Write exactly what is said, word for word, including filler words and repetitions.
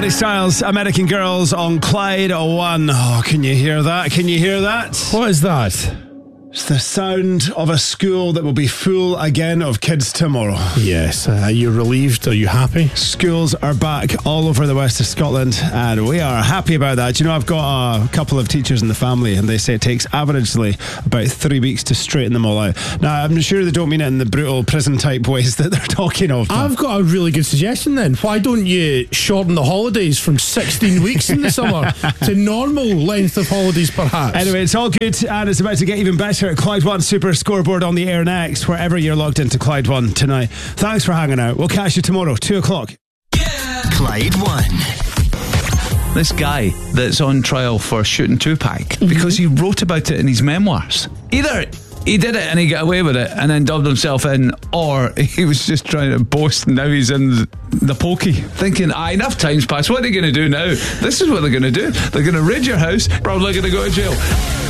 Harry Styles, American Girls on Clyde one. Oh, can you hear that? Can you hear that? What is that? It's the sound of a school that will be full again of kids tomorrow. Yes. Uh, are you relieved? Are you happy? Schools are back all over the west of Scotland, and we are happy about that. You know, I've got a couple of teachers in the family, and they say it takes averagely about three weeks to straighten them all out. Now, I'm sure they don't mean it in the brutal prison-type ways that they're talking of. I've got a really good suggestion then. Why don't you shorten the holidays from sixteen weeks in the summer to normal length of holidays, perhaps? Anyway, it's all good, and it's about to get even better at Clyde One Super Scoreboard on the air next, wherever you're logged into Clyde One tonight. Thanks for hanging out. We'll catch you tomorrow, two o'clock. Clyde One. This guy that's on trial for shooting Tupac mm-hmm. because he wrote about it in his memoirs. Either he did it and he got away with it and then dubbed himself in, or he was just trying to boast and now he's in the pokey thinking, ah, enough time's passed, what are they going to do now? This is what they're going to do. They're going to raid your house, probably going to go to jail.